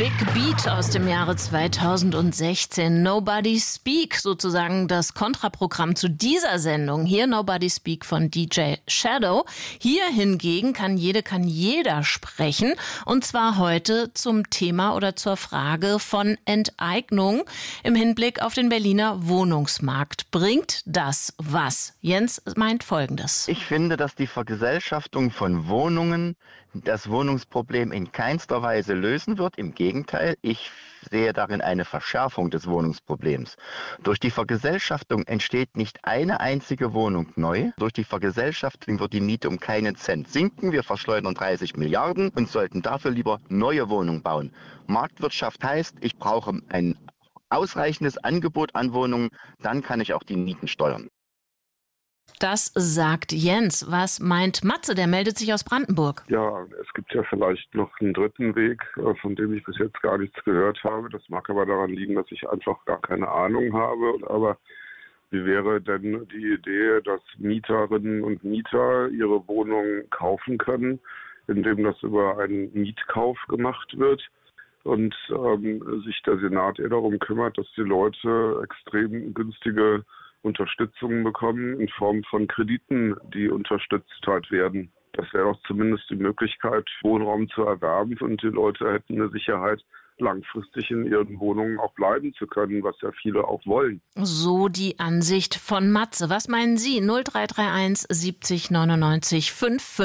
Big Beat aus dem Jahre 2016. Nobody Speak, sozusagen das Kontraprogramm zu dieser Sendung. Hier Nobody Speak von DJ Shadow. Hier hingegen kann jeder sprechen. Und zwar heute zum Thema oder zur Frage von Enteignung im Hinblick auf den Berliner Wohnungsmarkt. Bringt das was? Jens meint Folgendes. Ich finde, dass die Vergesellschaftung von Wohnungen das Wohnungsproblem in keinster Weise lösen wird. Im Gegenteil, ich sehe darin eine Verschärfung des Wohnungsproblems. Durch die Vergesellschaftung entsteht nicht eine einzige Wohnung neu. Durch die Vergesellschaftung wird die Miete um keinen Cent sinken. Wir verschleudern 30 Milliarden und sollten dafür lieber neue Wohnungen bauen. Marktwirtschaft heißt, ich brauche ein ausreichendes Angebot an Wohnungen, dann kann ich auch die Mieten steuern. Das sagt Jens. Was meint Matze? Der meldet sich aus Brandenburg. Ja, es gibt ja vielleicht noch einen dritten Weg, von dem ich bis jetzt gar nichts gehört habe. Das mag aber daran liegen, dass ich einfach gar keine Ahnung habe. Aber wie wäre denn die Idee, dass Mieterinnen und Mieter ihre Wohnungen kaufen können, indem das über einen Mietkauf gemacht wird? Und sich der Senat eher darum kümmert, dass die Leute extrem günstige Unterstützung bekommen in Form von Krediten, die unterstützt halt werden. Das wäre doch zumindest die Möglichkeit, Wohnraum zu erwerben und die Leute hätten eine Sicherheit, langfristig in ihren Wohnungen auch bleiben zu können, was ja viele auch wollen. So die Ansicht von Matze. Was meinen Sie? 0331 70 99 55.